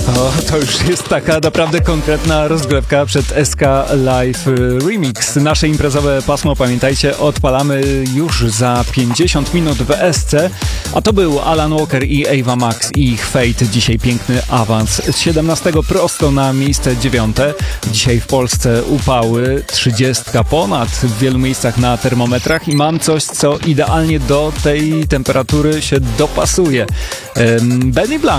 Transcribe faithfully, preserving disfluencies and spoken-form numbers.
O, to już jest taka naprawdę konkretna rozgrywka przed S K Live Remix. Nasze imprezowe pasmo, pamiętajcie, odpalamy już za pięćdziesiąt minut w S C, a to był Alan Walker i Ava Max i ich Fate. Dzisiaj piękny awans z siedemnastego prosto na miejsce dziewiąte. Dzisiaj w Polsce upały, trzydziestka ponad w wielu miejscach na termometrach i mam coś, co idealnie do tej temperatury się dopasuje. Benny Blanc